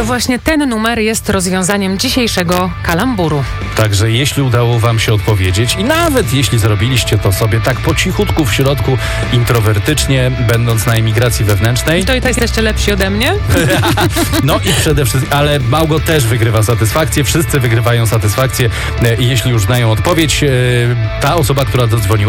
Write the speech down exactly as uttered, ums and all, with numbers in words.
właśnie ten numer jest rozwiązaniem dzisiejszego kalamburu. Także jeśli udało wam się odpowiedzieć i nawet jeśli zrobiliście to sobie tak po cichutku w środku, introwertycznie, będąc na emigracji wewnętrznej. To i to jesteście lepsi ode mnie? No i przede wszystkim, ale Małgo też wygrywa satysfakcję, wszyscy wygrywają satysfakcję. Jeśli już znają odpowiedź, ta osoba, która dodzwoniła,